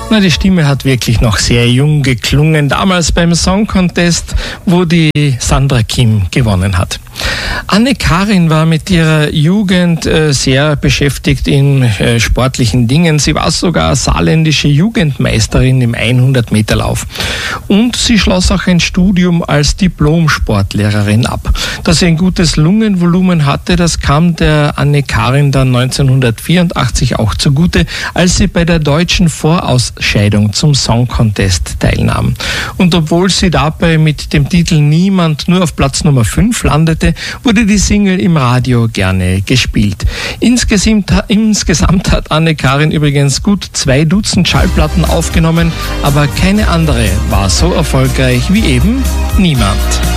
Na, die Stimme hat wirklich noch sehr jung geklungen, damals beim Song Contest, wo die Sandra Kim gewonnen hat. Anne-Karin war mit ihrer Jugend sehr beschäftigt in sportlichen Dingen. Sie war sogar saarländische Jugendmeisterin im 100-Meter-Lauf. Und sie schloss auch ein Studium als Diplom-Sportlehrerin ab. Dass sie ein gutes Lungenvolumen hatte, das kam der Anne-Karin dann 1984 auch zugute, als sie bei der deutschen Vorausscheidung zum Song Contest teilnahm. Und obwohl sie dabei mit dem Titel Niemand nur auf Platz Nummer 5 landete, wurde die Single im Radio gerne gespielt. Insgesamt hat Anne-Karin übrigens gut 2 Dutzend Schallplatten aufgenommen, aber keine andere war so erfolgreich wie eben Niemand.